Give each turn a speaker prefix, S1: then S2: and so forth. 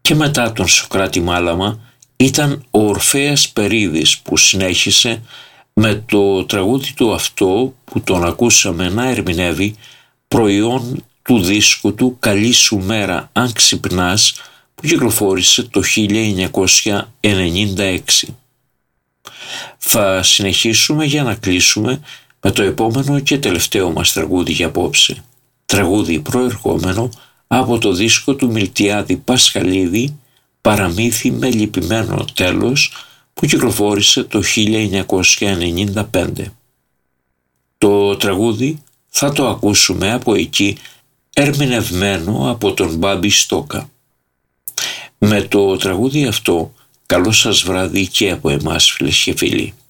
S1: Και μετά τον Σωκράτη Μάλαμα ήταν ο Ορφέας Περίδης, που συνέχισε με το τραγούδι του αυτό που τον ακούσαμε να ερμηνεύει, προϊόν του δίσκου του «Καλή σου μέρα αν ξυπνάς», που κυκλοφόρησε το 1996. Θα συνεχίσουμε για να κλείσουμε με το επόμενο και τελευταίο μας τραγούδι για απόψε. Τραγούδι προερχόμενο από το δίσκο του Μιλτιάδη Πασχαλίδη, «Παραμύθι με λυπημένο τέλος», που κυκλοφόρησε το 1995. Το τραγούδι θα το ακούσουμε από εκεί ερμηνευμένο από τον Μπάμπη Στόκα. Με το τραγούδι αυτό, καλό σας βράδυ και από εμάς, φίλες και φίλοι.